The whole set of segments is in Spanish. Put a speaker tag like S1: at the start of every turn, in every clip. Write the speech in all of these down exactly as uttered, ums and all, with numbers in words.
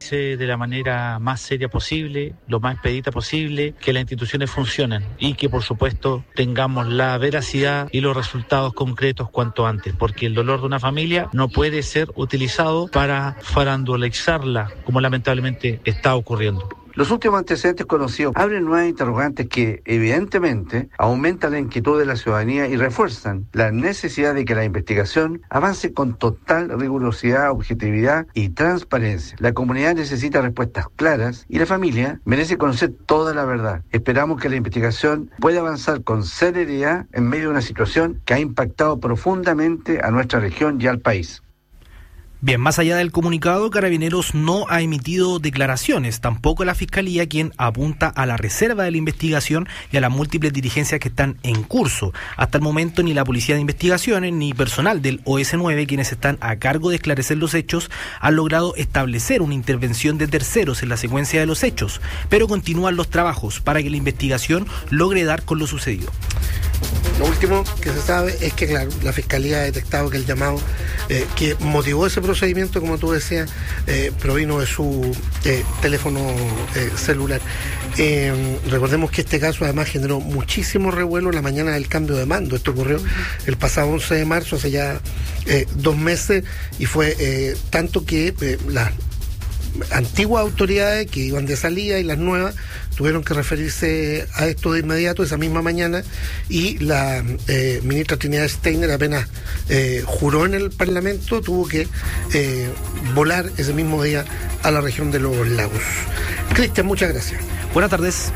S1: de la manera más seria posible, lo más expedita posible, que las instituciones funcionen y que por supuesto tengamos la veracidad y los resultados concretos cuanto antes, porque el dolor de una familia no puede ser utilizado para farandulizarla, como lamentablemente está ocurriendo.
S2: Los últimos antecedentes conocidos abren nuevas interrogantes que, evidentemente, aumentan la inquietud de la ciudadanía y refuerzan la necesidad de que la investigación avance con total rigurosidad, objetividad y transparencia. La comunidad necesita respuestas claras y la familia merece conocer toda la verdad. Esperamos que la investigación pueda avanzar con celeridad en medio de una situación que ha impactado profundamente a nuestra región y al país.
S3: Bien, más allá del comunicado, Carabineros no ha emitido declaraciones, tampoco la Fiscalía, quien apunta a la reserva de la investigación y a las múltiples diligencias que están en curso. Hasta el momento ni la Policía de Investigaciones ni personal del O S nueve, quienes están a cargo de esclarecer los hechos, han logrado establecer una intervención de terceros en la secuencia de los hechos, pero continúan los trabajos para que la investigación logre dar con lo sucedido.
S4: Lo último que se sabe es que, claro, la Fiscalía ha detectado que el llamado eh, que motivó ese procedimiento, como tú decías, eh, provino de su eh, teléfono eh, celular. Eh, recordemos que este caso además generó muchísimo revuelo en la mañana del cambio de mando. Esto ocurrió el pasado once de marzo, hace ya eh, dos meses, y fue eh, tanto que eh, las antiguas autoridades que iban de salida y las nuevas tuvieron que referirse a esto de inmediato, esa misma mañana, y la eh, ministra Trinidad Steiner apenas eh, juró en el Parlamento, tuvo que eh, volar ese mismo día a la región de los lagos. Cristian, muchas gracias.
S3: Buenas tardes.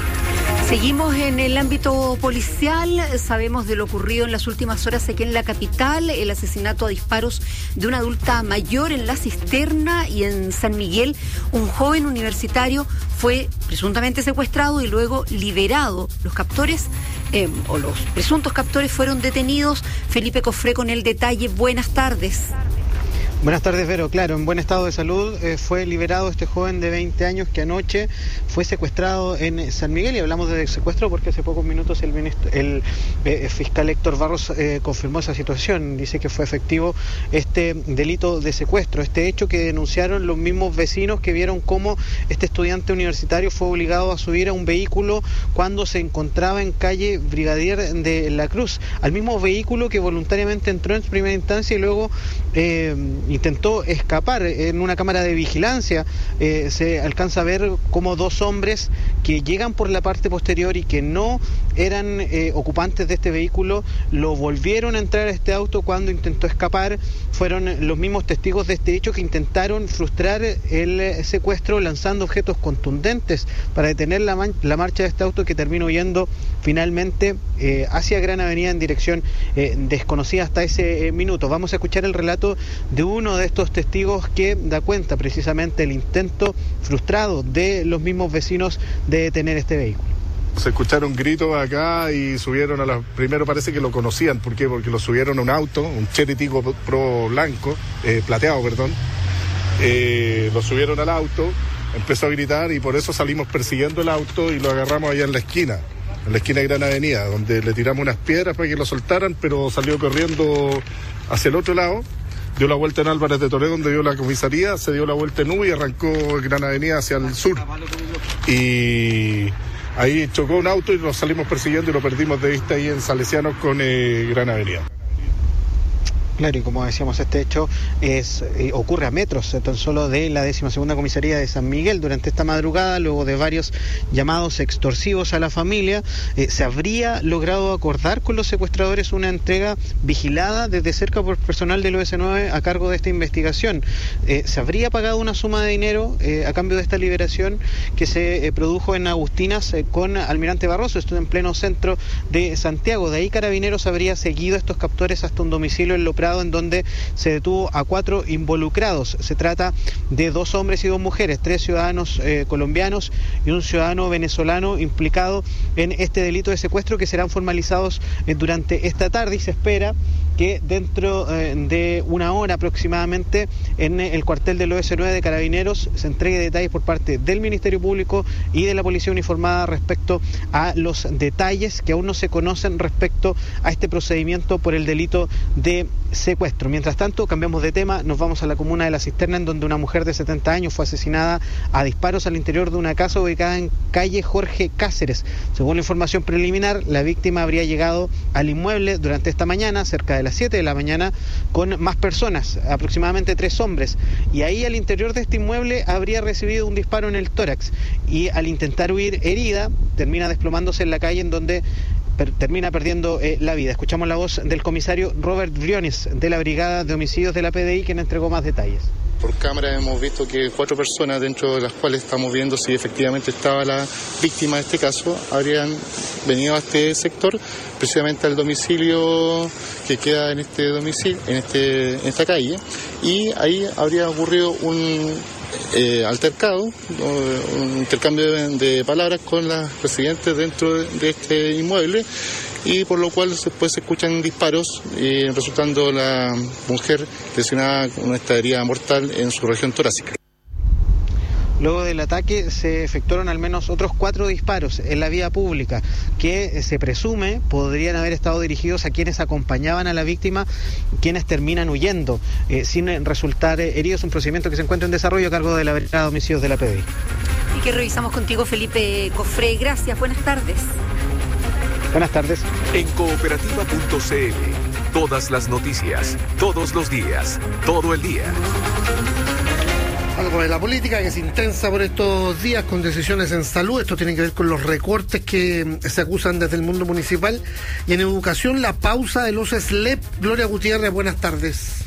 S5: Seguimos en el ámbito policial, sabemos de lo ocurrido en las últimas horas aquí en la capital, el asesinato a disparos de una adulta mayor en La Cisterna, y en San Miguel un joven universitario fue presuntamente secuestrado y luego liberado. Los captores eh, o los presuntos captores fueron detenidos. Felipe Cofré con el detalle. Buenas tardes.
S6: Buenas tardes, Vero. Claro, en buen estado de salud eh, fue liberado este joven de veinte años que anoche fue secuestrado en San Miguel, y hablamos de secuestro porque hace pocos minutos el, ministro, el eh, fiscal Héctor Barros eh, confirmó esa situación. Dice que fue efectivo este delito de secuestro, este hecho que denunciaron los mismos vecinos que vieron cómo este estudiante universitario fue obligado a subir a un vehículo cuando se encontraba en calle Brigadier de la Cruz, al mismo vehículo que voluntariamente entró en primera instancia y luego eh, intentó escapar. En una cámara de vigilancia eh, se alcanza a ver cómo dos hombres que llegan por la parte posterior y que no eran eh, ocupantes de este vehículo lo volvieron a entrar a este auto cuando intentó escapar. Fueron los mismos testigos de este hecho que intentaron frustrar el secuestro lanzando objetos contundentes para detener la, man- la marcha de este auto, que terminó yendo finalmente eh, hacia Gran Avenida en dirección eh, desconocida hasta ese eh, minuto. Vamos a escuchar el relato de uno de estos testigos que da cuenta precisamente el intento frustrado de los mismos vecinos de detener este vehículo.
S7: Se escucharon gritos acá y subieron a la... Primero parece que lo conocían. ¿Por qué? Porque lo subieron a un auto, un Chery Tigo Pro blanco, eh, plateado, perdón. Eh, lo subieron al auto, empezó a gritar y por eso salimos persiguiendo el auto y lo agarramos allá en la esquina, en la esquina de Gran Avenida, donde le tiramos unas piedras para que lo soltaran, pero salió corriendo hacia el otro lado. Dio la vuelta en Álvarez de Toledo, donde dio la comisaría, se dio la vuelta en U y arrancó Gran Avenida hacia el sur. Y ahí chocó un auto y lo salimos persiguiendo y lo perdimos de vista ahí en Salesianos con eh, Gran Avenida.
S6: Claro, y como decíamos, este hecho es eh, ocurre a metros eh, tan solo de la décima segunda comisaría de San Miguel. Durante esta madrugada, luego de varios llamados extorsivos a la familia, eh, se habría logrado acordar con los secuestradores una entrega vigilada desde cerca por personal del O S nueve a cargo de esta investigación. Eh, se habría pagado una suma de dinero eh, a cambio de esta liberación que se eh, produjo en Agustinas eh, con Almirante Barroso, esto en pleno centro de Santiago. De ahí Carabineros habría seguido a estos captores hasta un domicilio en Lo Prado, en donde se detuvo a cuatro involucrados. Se trata de dos hombres y dos mujeres, tres ciudadanos eh, colombianos y un ciudadano venezolano implicado en este delito de secuestro, que serán formalizados eh, durante esta tarde, y se espera que dentro eh, de una hora aproximadamente en el cuartel del O S nueve de Carabineros se entregue detalles por parte del Ministerio Público y de la Policía Uniformada respecto a los detalles que aún no se conocen respecto a este procedimiento por el delito de secuestro. Mientras tanto, cambiamos de tema, nos vamos a la comuna de La Cisterna, en donde una mujer de setenta años fue asesinada a disparos al interior de una casa ubicada en calle Jorge Cáceres. Según la información preliminar, la víctima habría llegado al inmueble durante esta mañana, cerca de las siete de la mañana, con más personas, aproximadamente tres hombres, y ahí al interior de este inmueble habría recibido un disparo en el tórax y al intentar huir herida termina desplomándose en la calle, en donde per- termina perdiendo eh, la vida. Escuchamos la voz del comisario Robert Briones de la Brigada de Homicidios de la P D I, quien entregó más detalles.
S8: Por cámara hemos visto que cuatro personas, dentro de las cuales estamos viendo si efectivamente estaba la víctima de este caso, habrían venido a este sector, precisamente al domicilio que queda en este domicilio, en este, en esta calle, y ahí habría ocurrido un eh, altercado, un intercambio de, de palabras con las residentes dentro de, de este inmueble, y por lo cual después se escuchan disparos, eh, resultando la mujer lesionada con una herida mortal en su región torácica.
S6: Luego del ataque se efectuaron al menos otros cuatro disparos en la vía pública que se presume podrían haber estado dirigidos a quienes acompañaban a la víctima, quienes terminan huyendo eh, sin resultar eh, heridos. Un procedimiento que se encuentra en desarrollo a cargo de la Brigada de Homicidios de la P D I.
S5: Y que revisamos contigo, Felipe Cofré. Gracias, buenas tardes.
S6: Buenas tardes.
S9: En cooperativa punto c l, todas las noticias, todos los días, todo el día.
S4: Algo de la política que es intensa por estos días con decisiones en salud. Esto tiene que ver con los recortes que se acusan desde el mundo municipal. Y en educación, la pausa de los S L E P. Gloria Gutiérrez, buenas tardes.